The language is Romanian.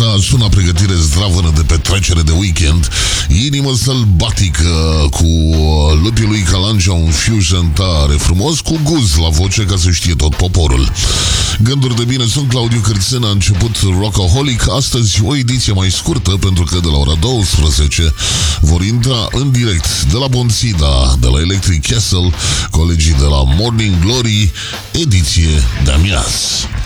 Da, sună pregătire zdravănă de petrecere de weekend. Inimă sălbatică cu lupii lui Calangea, un fusion tare frumos, cu guz la voce, ca să știe tot poporul. Gânduri de bine, sunt Claudiu Cârțân, a început Rockaholic. Astăzi o ediție mai scurtă, pentru că de la ora 12 vor intra în direct de la Bonsida, de la Electric Castle, colegii de la Morning Glory, ediție de amiaz.